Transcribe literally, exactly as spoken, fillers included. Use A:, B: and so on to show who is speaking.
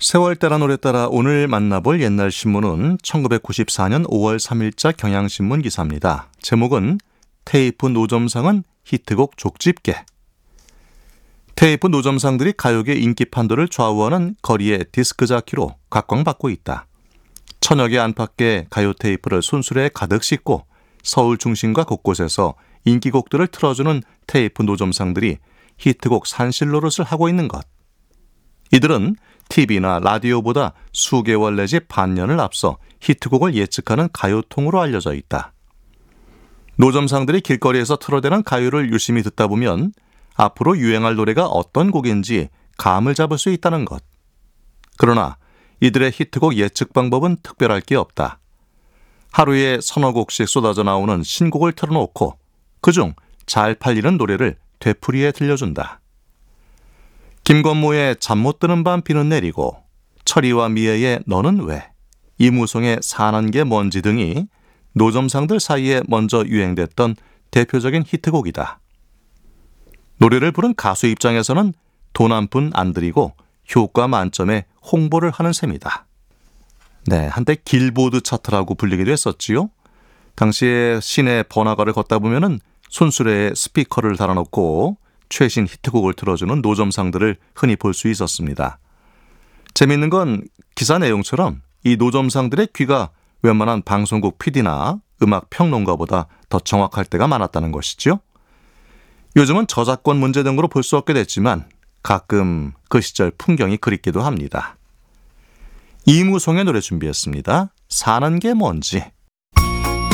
A: 세월따라 노래 따라 오늘 만나볼 옛날 신문은 천구백구십사 년 오월 삼일자 경향신문 기사입니다. 제목은 테이프 노점상은 히트곡 족집게. 테이프 노점상들이 가요계 인기 판도를 좌우하는 거리의 디스크자키로 각광받고 있다. 천여 개 안팎의 가요 테이프를 손수레에 가득 싣고 서울 중심과 곳곳에서 인기곡들을 틀어주는 테이프 노점상들이 히트곡 산실 노릇을 하고 있는 것. 이들은 티비나 라디오보다 수개월 내지 반년을 앞서 히트곡을 예측하는 가요통으로 알려져 있다. 노점상들이 길거리에서 틀어대는 가요를 유심히 듣다 보면 앞으로 유행할 노래가 어떤 곡인지 감을 잡을 수 있다는 것. 그러나 이들의 히트곡 예측 방법은 특별할 게 없다. 하루에 서너 곡씩 쏟아져 나오는 신곡을 틀어놓고 그중 잘 팔리는 노래를 되풀이해 들려준다. 김건모의 잠 못 드는 밤 비는 내리고, 철이와 미애의 너는 왜, 이무송의 사는 게 뭔지 등이 노점상들 사이에 먼저 유행됐던 대표적인 히트곡이다. 노래를 부른 가수 입장에서는 돈 한 푼 안 들이고 효과 만점의 홍보를 하는 셈이다. 네, 한때 길보드 차트라고 불리기도 했었지요. 당시에 시내 번화가를 걷다 보면은 손수레에 스피커를 달아놓고 최신 히트곡을 틀어주는 노점상들을 흔히 볼 수 있었습니다. 재미있는 건 기사 내용처럼 이 노점상들의 귀가 웬만한 방송국 피디나 음악 평론가보다 더 정확할 때가 많았다는 것이죠. 요즘은 저작권 문제 등으로 볼 수 없게 됐지만 가끔 그 시절 풍경이 그립기도 합니다. 이무송의 노래 준비했습니다. 사는 게 뭔지.